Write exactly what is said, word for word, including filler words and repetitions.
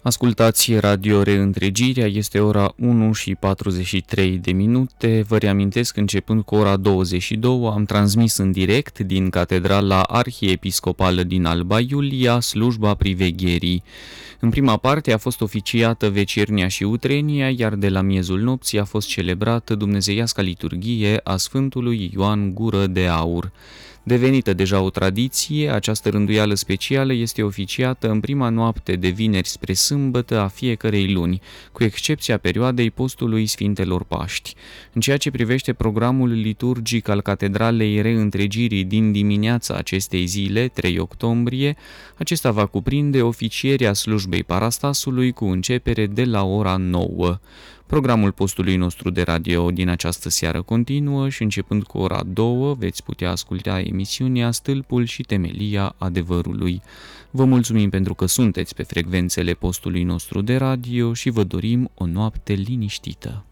Ascultați Radio Reîntregirea, este ora unu și patruzeci și trei de minute. Vă reamintesc, începând cu ora douăzeci și două, am transmis în direct din Catedrala Arhiepiscopală din Alba Iulia slujba privegherii. În prima parte a fost oficiată Vecernia și Utrenia, iar de la miezul nopții a fost celebrată dumnezeiasca liturghie a Sfântului Ioan Gură de Aur. Devenită deja o tradiție, această rânduială specială este oficiată în prima noapte de vineri spre sâmbătă a fiecărei luni, cu excepția perioadei postului Sfintelor Paști. În ceea ce privește programul liturgic al Catedralei Reîntregirii din dimineața acestei zile, trei octombrie, acesta va cuprinde oficierea slujbei Parastasului cu începere de la ora nouă. Programul postului nostru de radio din această seară continuă și începând cu ora două veți putea asculta emisiunea Stâlpul și temelia adevărului. Vă mulțumim pentru că sunteți pe frecvențele postului nostru de radio și vă dorim o noapte liniștită.